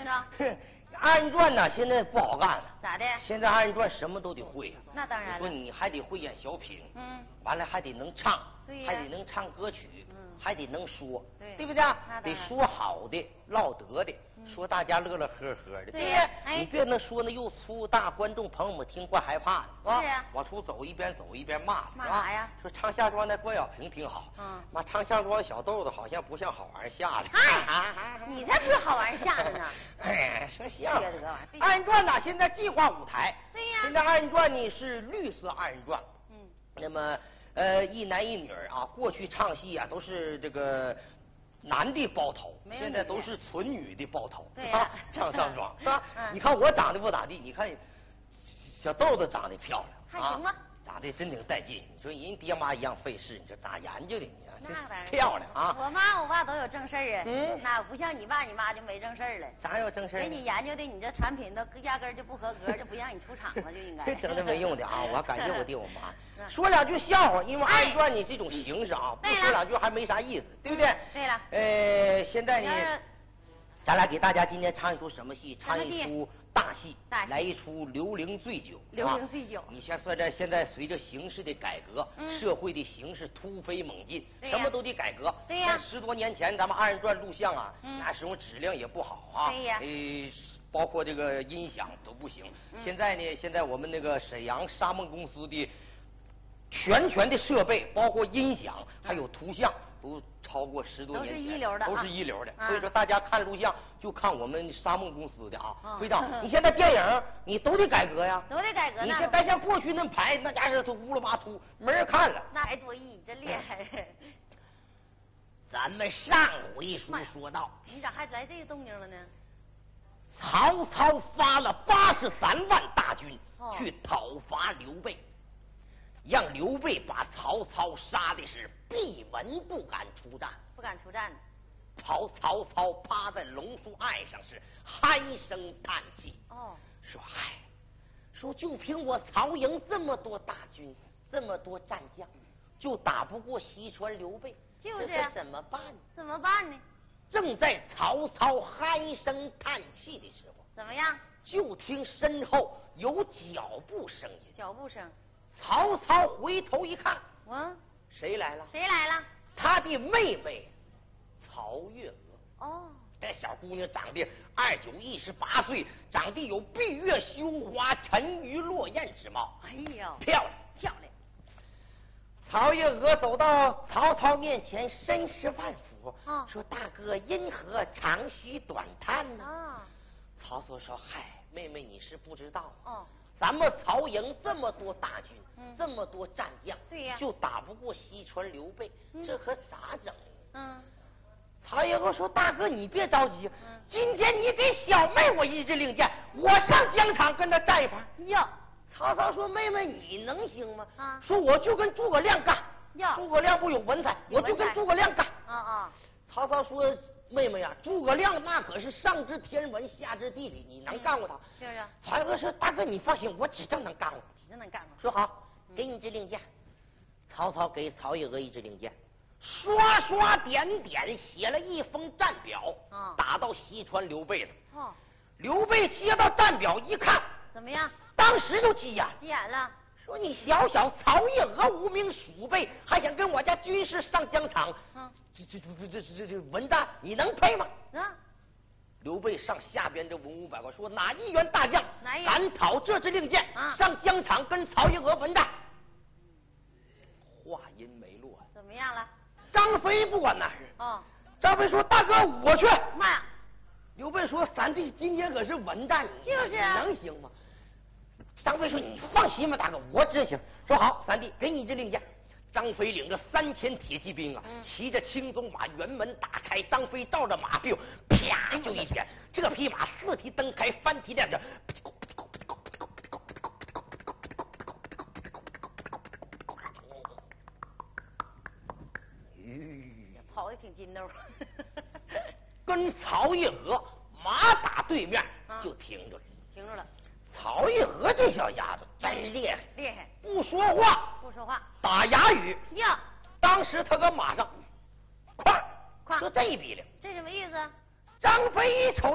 着？二人转呢，现在不好干了。 咋的？ 现在二人转什么都得会呀。 那当然了。 说你还得会演小品，完了还得能唱， 对还得能唱歌曲，还得能说，对不对？得说好的，唠得的，说大家乐乐呵呵的。 对呀， 你别能说那又粗大，观众朋友们听怪害怕的。 是呀。 往出走一边走一边骂， 骂啥呀？ 说唱夏庄的关小平挺好，妈唱夏庄的小豆子好像不像好玩下的。 你才不是好玩下的呢。 哎，说像二人转呐，现在计划舞台。 对呀。 现在二人转呢是绿色二人转。那么一男一女啊，过去唱戏啊都是这个男的包头，现在都是纯女的包头。 对呀。 唱上妆是吧？你看我长得不咋地，你看小豆子长得漂亮， 还行吧？ 长得真挺带劲。你说人爹妈一样费事，你说咋研究的？ 那当然漂亮啊！ 我妈我爸都有正事儿啊，那不像你爸你妈就没正事儿了。 啥有正事儿？ 给你研究的，你这产品都压根儿就不合格，就不让你出厂了，就应该。 整这没用的啊！我感谢我爹我妈。说两句笑话，因为二人转你这种形式啊，不说两句还没啥意思，对不对？ 对了。 现在呢，咱俩给大家今天唱一出什么戏？唱一出大戏，来一出《刘伶醉酒》。 刘伶醉酒。 你像现在随着形势的改革，社会的形势突飞猛进，什么都得改革。 对呀。 10多年前咱们二人转录像啊，那时候质量也不好啊。 对呀。 包括这个音响都不行。现在呢，现在我们那个沈阳沙梦公司的全的设备，包括音响还有图像，都超过10多年前， 都是一流的， 都是一流的。所以说，大家看录像就看我们沙梦公司的啊。非常，你现在电影你都得改革呀， 都得改革。 你现在像过去那排那家伙都乌了巴秃，没人看了。 那还多艺，真厉害。 咱们上回书说到， 你咋还来这个动静了呢？ 曹操发了83万大军去讨伐刘备，让刘备把曹操杀的是闭门不敢出战， 不敢出战。 曹操趴在榕树岸上是唉声叹气，说唉，说就凭我曹营这么多大军，这么多战将，就打不过西川刘备， 就是这怎么办呢？ 怎么办呢？ 正在曹操唉声叹气的时候， 怎么样？ 就听身后有脚步声音。 脚步声。 曹操回头一看，谁来了？ 谁来了？ 他的妹妹曹月娥。 这小姑娘长得29、18岁，长得有闭月羞花、沉鱼落雁之貌。 哎呀， 漂亮。曹月娥走到曹操面前，深施万福，说：“大哥因何长吁短叹呢？”曹操说：“嗨，妹妹你是不知道咱们曹营这么多大军，这么多战将， 对呀， 就打不过西川刘备，这可咋整呢？”曹月娥说：“大哥你别着急，今天你给小妹我一支令箭，我上疆场跟他战一盘。” 哟。 曹操说：“妹妹，你能行吗？”说：“我就跟诸葛亮干。”诸葛亮不有文采，我就跟诸葛亮干。曹操说：“妹妹呀，诸葛亮那可是上知天文，下知地理，你能干过他？” 就是。 曹哥说：“大哥，你放心，我指定能干过他。” 指定能干过。 说好，给你一支令箭。曹操给曹月娥一支令箭，刷刷点点写了一封战表，打到西川刘备的。刘备接到战表一看， 怎么样？ 当时就急眼了， 说：“你小小曹月娥无名鼠辈，还想跟我家军师上疆场？这文战，你能配吗？”刘备上下边这文武百官说：“哪一员大将敢讨这支令箭，上疆场跟曹月娥文战？”话音没落， 怎么样了？ 张飞不管那事。张飞说：“大哥，我去。” 妈呀！ 刘备说：“三弟今天可是文战， 你能行吗？”张飞说：“你放心吧，大哥，我真行。”说好，三弟给你一支令箭。张飞领着3000铁骑兵骑着青鬃马，辕门打开，张飞照着马屁啪就一天，这匹马4蹄蹬开，翻蹄亮着， 跑的挺筋斗。 跟曹月娥马打对面就停住了。 停住了。 曹月娥这小丫头真厉害， 厉害， 不说话，打哑语呀。 当时他搁马上，快，就这一逼的， 这什么意思？ 张飞一瞅